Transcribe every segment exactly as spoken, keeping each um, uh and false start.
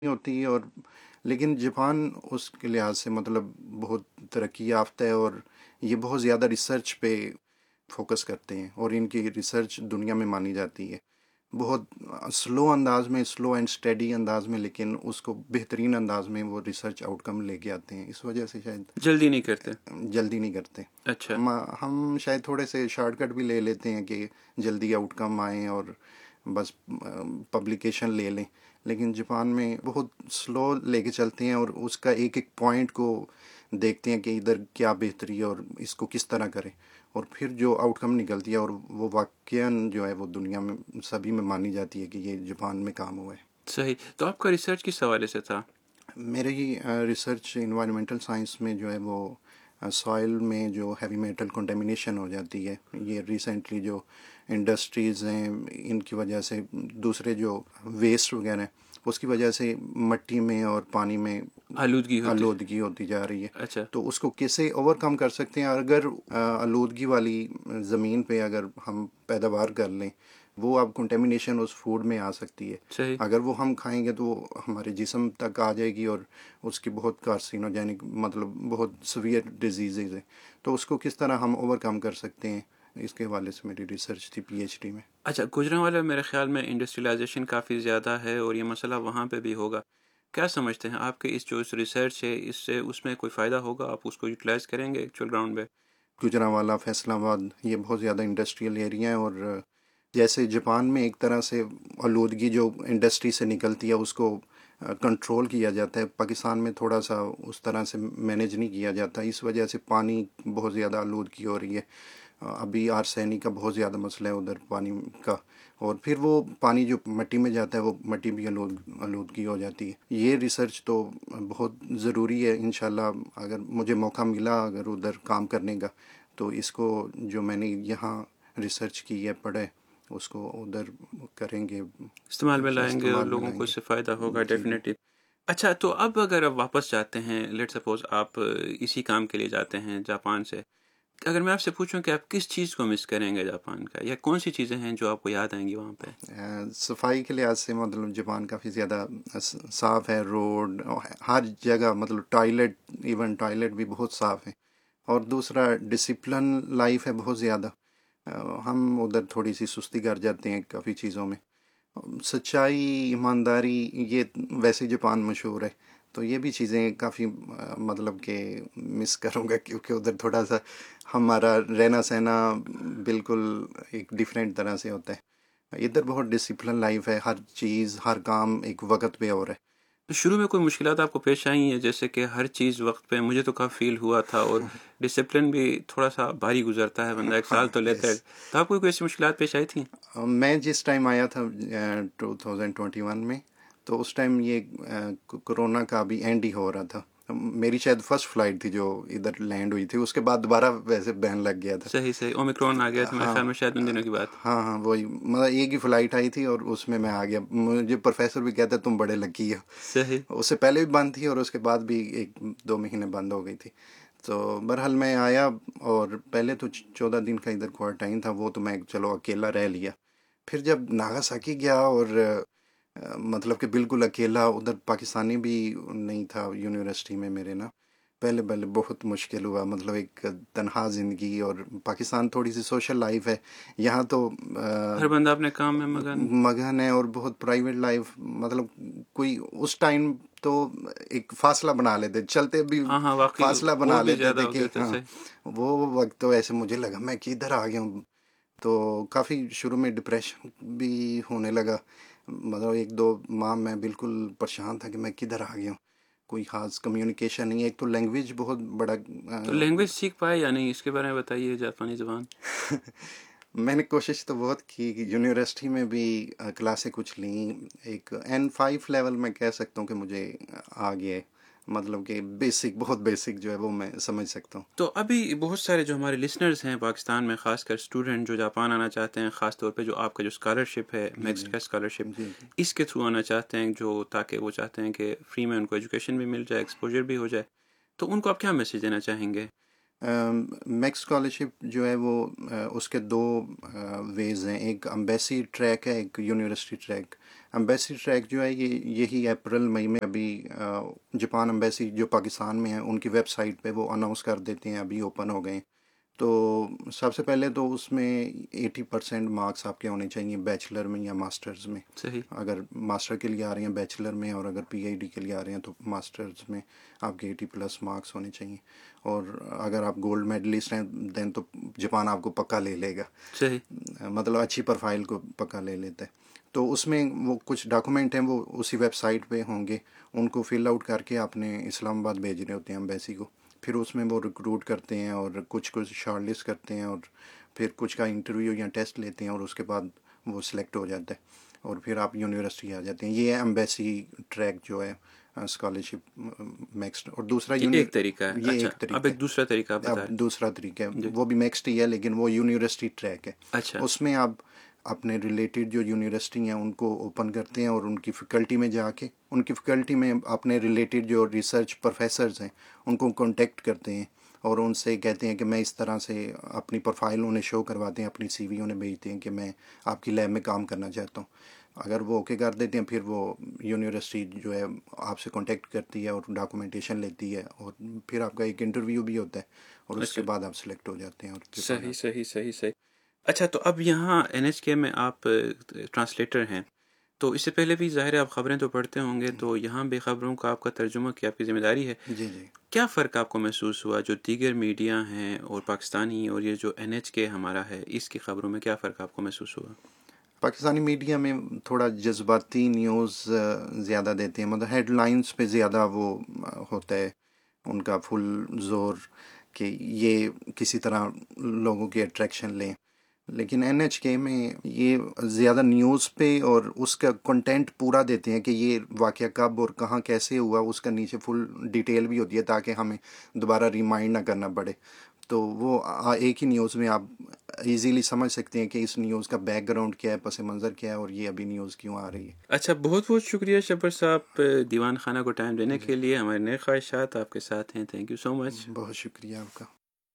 ہوتی ہے، اور لیکن جاپان اس کے لحاظ سے مطلب بہت ترقی یافتہ ہے، اور یہ بہت زیادہ ریسرچ پہ فوکس کرتے ہیں، اور ان کی ریسرچ دنیا میں مانی جاتی ہے بہت سلو انداز میں، سلو اینڈ اسٹڈی انداز میں، لیکن اس کو بہترین انداز میں وہ ریسرچ آؤٹ کم لے کے آتے ہیں. اس وجہ سے شاید جلدی نہیں کرتے. جلدی نہیں کرتے. اچھا. ہم ہم شاید تھوڑے سے شارٹ کٹ بھی لے لیتے ہیں کہ جلدی آؤٹ کم آئیں اور بس پبلیکیشن لے لیں، لیکن جاپان میں بہت سلو لے کے چلتے ہیں، اور اس کا ایک ایک پوائنٹ کو دیکھتے ہیں کہ ادھر کیا بہتری ہے اور اس کو کس طرح کریں، اور پھر جو آؤٹ کم نکلتی ہے اور وہ واقعاً جو ہے وہ دنیا میں سبھی میں مانی جاتی ہے کہ یہ جاپان میں کام ہوا ہے. صحیح. تو آپ کا ریسرچ کس حوالے سے تھا؟ میری ریسرچ انوائرمنٹل سائنس میں جو ہے وہ سوائل میں جو ہیوی میٹل کنٹامینیشن ہو جاتی ہے، یہ ریسنٹلی جو انڈسٹریز ہیں ان کی وجہ سے، دوسرے جو ویسٹ وغیرہ ہیں اس کی وجہ سے مٹی میں اور پانی میں آلودگی ہوتی. آلودگی ہوتی جا رہی ہے. اچھا. تو اس کو کیسے اوور کم کر سکتے ہیں؟ اگر آلودگی والی زمین پہ اگر ہم پیداوار کر لیں، وہ اب کنٹامینیشن اس فوڈ میں آ سکتی ہے. صحیح. اگر وہ ہم کھائیں گے تو وہ ہمارے جسم تک آ جائے گی، اور اس کی بہت کارسینوجینک مطلب بہت سویئر ڈیزیزز ہیں. تو اس کو کس طرح ہم اوور کم کر سکتے ہیں، اس کے حوالے سے میری ریسرچ تھی پی ایچ ڈی میں. اچھا. گجرانوالہ میرے خیال میں انڈسٹریلائزیشن کافی زیادہ ہے، اور یہ مسئلہ وہاں پہ بھی ہوگا. کیا سمجھتے ہیں آپ کے اس جو ریسرچ ہے اس سے اس میں کوئی فائدہ ہوگا؟ آپ اس کو یوٹیلائز کریں گے ایکچوئل گراؤنڈ میں؟ گجرانوالہ، فیصل آباد، یہ بہت زیادہ انڈسٹریل ایریا ہیں، اور جیسے جاپان میں ایک طرح سے آلودگی جو انڈسٹری سے نکلتی ہے اس کو کنٹرول کیا جاتا ہے، پاکستان میں تھوڑا سا اس طرح سے مینیج نہیں کیا جاتا، اس وجہ سے پانی بہت زیادہ آلودگی ہو رہی ہے. ابھی آرسینی کا بہت زیادہ مسئلہ ہے ادھر پانی کا، اور پھر وہ پانی جو مٹی میں جاتا ہے وہ مٹی بھی آلود آلودگی ہو جاتی ہے. یہ ریسرچ تو بہت ضروری ہے. انشاءاللہ اگر مجھے موقع ملا اگر ادھر کام کرنے کا، تو اس کو جو میں نے یہاں ریسرچ کی ہے پڑھے اس کو ادھر کریں گے، استعمال میں لائیں گے اور استعمال میں لوگوں لائیں کو گے. اس سے فائدہ ہوگا جی جی. ڈیفینیٹلی. اچھا. تو اب اگر آپ واپس جاتے ہیں، لیٹ سپوز آپ اسی کام کے لیے جاتے ہیں جاپان سے، اگر میں آپ سے پوچھوں کہ آپ کس چیز کو مس کریں گے جاپان کا، یا کون سی چیزیں ہیں جو آپ کو یاد آئیں گی وہاں پہ؟ صفائی کے لحاظ سے مطلب جاپان کافی زیادہ صاف ہے، روڈ ہر جگہ مطلب ٹوائلٹ، ایون ٹوائلٹ بھی بہت صاف ہے. اور دوسرا ڈسپلن لائف ہے بہت زیادہ. ہم ادھر تھوڑی سی سستی کر جاتے ہیں کافی چیزوں میں. سچائی، ایمانداری، یہ ویسے جاپان مشہور ہے، تو یہ بھی چیزیں کافی مطلب کہ مس کروں گا، کیونکہ ادھر تھوڑا سا ہمارا رہنا سہنا بالکل ایک ڈیفرینٹ طرح سے ہوتا ہے. ادھر بہت ڈسپلن لائف ہے، ہر چیز ہر کام ایک وقت پہ ہو رہا ہے. تو شروع میں کوئی مشکلات آپ کو پیش آئی ہیں؟ جیسے کہ ہر چیز وقت پہ، مجھے تو کافی فیل ہوا تھا، اور ڈسپلن بھی تھوڑا سا بھاری گزرتا ہے، بندہ ایک سال تو لیتا ہے. تو آپ کو کوئی ایسی مشکلات پیش آئی تھیں؟ میں جس ٹائم آیا تھا ٹو تھاؤزینڈ ٹوئنٹی ون میں، تو اس ٹائم یہ کرونا کا بھی اینڈ ہی ہو رہا تھا. میری شاید فرسٹ فلائٹ تھی جو ادھر لینڈ ہوئی تھی، اس کے بعد دوبارہ ویسے بین لگ گیا تھا. صحیح صحیح. اومیکرون آ گیا تھا میرے ہاں خیال میں شاید ان دنوں کی بات. ہاں ہاں وہی مطلب ایک ہی فلائٹ آئی تھی اور اس میں میں آ گیا. مجھے پروفیسر بھی کہتا ہے تم بڑے لکی ہو. صحیح. اس سے پہلے بھی بند تھی اور اس کے بعد بھی ایک دو مہینے بند ہو گئی تھی. تو بہرحال میں آیا، اور پہلے تو چودہ دن کا ادھر کوارنٹائن تھا، وہ تو میں چلو اکیلا رہ لیا. پھر جب ناگاساکی گیا، اور مطلب کہ بالکل اکیلا، ادھر پاکستانی بھی نہیں تھا یونیورسٹی میں میرے نا. پہلے پہلے بہت مشکل ہوا، مطلب ایک تنہا زندگی، اور پاکستان تھوڑی سی سوشل لائف ہے، یہاں تو ہر بندہ اپنے کام میں مگن مگن ہے، اور بہت پرائیویٹ لائف. مطلب کوئی اس ٹائم تو ایک فاصلہ بنا لیتے، چلتے بھی ہاں ہاں واقعی فاصلہ اور بنا بھی لیتے زیادہ تھے ہو کہ گیا تھا. ہاں. صحیح. وہ وقت تو ایسے مجھے لگا میں کدھر آ گیا ہوں. تو کافی شروع میں ڈپریشن بھی ہونے لگا، مطلب ایک دو ماہ میں بالکل پریشان تھا کہ میں کدھر آ گیا ہوں. کوئی خاص کمیونیکیشن نہیں ہے. ایک تو لینگویج بہت بڑا. تو لینگویج سیکھ پائے یا نہیں، اس کے بارے میں بتائیے، جاپانی زبان. میں نے کوشش تو بہت کی، یونیورسٹی میں بھی کلاسیں کچھ لیں. ایک این فائیو لیول میں کہہ سکتا ہوں کہ مجھے آ گیا ہے، مطلب کہ بیسک بہت بیسک جو ہے وہ میں سمجھ سکتا ہوں. تو ابھی بہت سارے جو ہمارے لسنرز ہیں پاکستان میں، خاص کر اسٹوڈنٹ جو جاپان آنا چاہتے ہیں، خاص طور پہ جو آپ کا جو اسکالرشپ ہے جی میکس جی کا اسکالرشپ، جی جی. اس کے تھرو آنا چاہتے ہیں، جو تاکہ وہ چاہتے ہیں کہ فری میں ان کو ایجوکیشن بھی مل جائے، ایکسپوجر بھی ہو جائے، تو ان کو آپ کیا میسیج دینا چاہیں گے؟ میکس اسکالرشپ جو ہے وہ اس کے دو ویز ہیں، ایک امبیسی ٹریک ہے، ایک یونیورسٹی ٹریک۔ امبیسی ٹریک جو ہے یہ یہی اپریل مئی میں ابھی جاپان امبیسی جو پاکستان میں ہے ان کی ویب سائٹ پہ وہ اناؤنس کر دیتے ہیں، ابھی اوپن ہو گئے۔ تو سب سے پہلے تو اس میں ایٹی پرسینٹ مارکس آپ کے ہونے چاہیے بیچلر میں یا ماسٹرز میں۔ صحیح۔ اگر ماسٹر کے لیے آ رہے ہیں بیچلر میں، اور اگر پی ایچ ڈی کے لیے آ رہے ہیں تو ماسٹرز میں آپ کے ایٹی پلس مارکس ہونے چاہیے۔ اور اگر آپ گولڈ میڈلسٹ ہیں دین تو جاپان آپ کو پکا لے لے گا، صحیح، مطلب اچھی پروفائل کو پکا لے لیتا ہے۔ تو اس میں وہ کچھ ڈاکومنٹ ہیں وہ اسی ویب سائٹ پہ ہوں گے، ان کو فل آؤٹ کر کے آپ نے اسلام آباد بھیجنے ہوتے ہیں امبیسی کو۔ پھر اس میں وہ ریکروٹ کرتے ہیں اور کچھ کچھ شارٹ لسٹ کرتے ہیں، اور پھر کچھ کا انٹرویو یا ٹیسٹ لیتے ہیں، اور اس کے بعد وہ سلیکٹ ہو جاتا ہے، اور پھر آپ یونیورسٹی آ جاتے ہیں۔ یہ ہے امبیسی ٹریک جو ہے اسکالرشپ میکسڈ۔ اور دوسرا یہ ایک طریقہ ہے۔ یہ اچھا، ایک طریقہ اب ایک دوسرا طریقہ آپ ہے، بتا اب رہے دوسرا طریقہ جی۔ ہے وہ بھی میکسڈ ہی ہے لیکن وہ یونیورسٹی ٹریک ہے۔ اچھا، اس میں آپ اپنے ریلیٹڈ جو یونیورسٹی ہیں ان کو اوپن کرتے ہیں، اور ان کی فیکلٹی میں جا کے ان کی فیکلٹی میں اپنے ریلیٹڈ جو ریسرچ پروفیسرز ہیں ان کو کانٹیکٹ کرتے ہیں، اور ان سے کہتے ہیں کہ میں اس طرح سے اپنی پروفائل انہیں شو کرواتے ہیں، اپنی سی وی انہیں بھیجتے ہیں کہ میں آپ کی لیب میں کام کرنا چاہتا ہوں۔ اگر وہ اوکے کر دیتے ہیں پھر وہ یونیورسٹی جو ہے آپ سے کانٹیکٹ کرتی ہے اور ڈاکومنٹیشن لیتی ہے، اور پھر آپ کا ایک انٹرویو بھی ہوتا ہے، اور اس کے اچھا، بعد آپ سلیکٹ ہو جاتے ہیں اور صحیح صحیح صحیح صحیح۔ اچھا، تو اب یہاں این ایچ کے میں آپ ٹرانسلیٹر ہیں، تو اس سے پہلے بھی ظاہر ہے آپ خبریں تو پڑھتے ہوں گے، تو یہاں بھی خبروں کا آپ کا ترجمہ کی آپ کی ذمہ داری ہے۔ جی جی۔ کیا فرق آپ کو محسوس ہوا جو دیگر میڈیا ہیں اور پاکستانی اور یہ جو این ایچ کے ہمارا ہے اس کی خبروں میں، کیا فرق آپ کو محسوس ہوا؟ پاکستانی میڈیا میں تھوڑا جذباتی نیوز زیادہ دیتے ہیں، مطلب ہیڈ لائنز پہ زیادہ وہ ہوتا ہے ان کا فل زور کہ یہ کسی طرح لوگوں کی اٹریکشن لیں۔ لیکن این ایچ کے میں یہ زیادہ نیوز پہ اور اس کا کنٹینٹ پورا دیتے ہیں کہ یہ واقعہ کب اور کہاں کیسے ہوا، اس کا نیچے فل ڈیٹیل بھی ہوتی ہے تاکہ ہمیں دوبارہ ریمائنڈ نہ کرنا پڑے۔ تو وہ ایک ہی نیوز میں آپ ایزیلی سمجھ سکتے ہیں کہ اس نیوز کا بیک گراؤنڈ کیا ہے، پس منظر کیا ہے، اور یہ ابھی نیوز کیوں آ رہی ہے۔ اچھا، بہت بہت شکریہ شبر صاحب دیوان خانہ کو ٹائم دینے کے لیے۔ ہمارے نئے خواہشات آپ کے ساتھ ہیں۔ تھینک یو سو مچ۔ بہت شکریہ آپ کا۔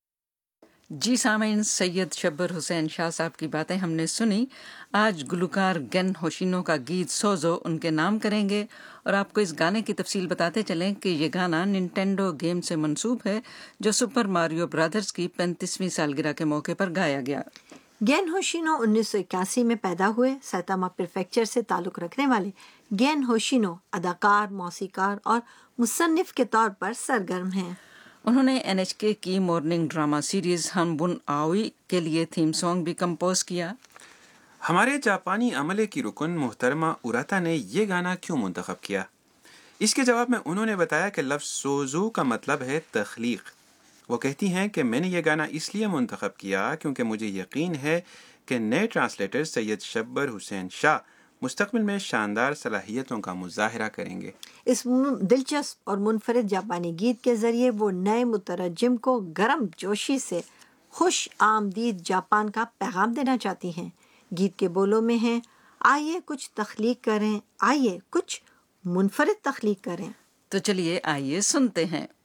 جی سامعین، سید شبر حسین شاہ صاحب کی باتیں ہم نے سنی۔ آج گلوکار گن ہوشینو کا گیت سوزو ان کے نام کریں گے، اور آپ کو اس گانے کی تفصیل بتاتے چلیں کہ یہ گانا ننٹینڈو گیم سے منسوب ہے جو سپر ماریو برادرز کی پینتیسویں سالگرہ کے موقع پر گایا گیا۔ گین ہوشینو انیس سو اکیاسی میں پیدا ہوئے۔ سائتاما پریفیکچر سے تعلق رکھنے والے گین ہوشینو اداکار، موسیقار اور مصنف کے طور پر سرگرم ہیں۔ انہوں نے این ایچ کے کی مارننگ ڈرامہ سیریز ہن بن آوئی کے لیے تھیم سانگ بھی کمپوز کیا۔ ہمارے جاپانی عملے کی رکن محترمہ اوراتا نے یہ گانا کیوں منتخب کیا؟ اس کے جواب میں انہوں نے بتایا کہ لفظ سوزو کا مطلب ہے تخلیق۔ وہ کہتی ہیں کہ میں نے یہ گانا اس لیے منتخب کیا کیونکہ مجھے یقین ہے کہ نئے ٹرانسلیٹر سید شبر حسین شاہ مستقبل میں شاندار صلاحیتوں کا مظاہرہ کریں گے۔ اس دلچسپ اور منفرد جاپانی گیت کے ذریعے وہ نئے مترجم کو گرم جوشی سے خوش آمدید جاپان کا پیغام دینا چاہتی ہیں۔ گیت کے بولوں میں ہیں، آئیے کچھ تخلیق کریں، آئیے کچھ منفرد تخلیق کریں۔ تو چلیے آئیے سنتے ہیں۔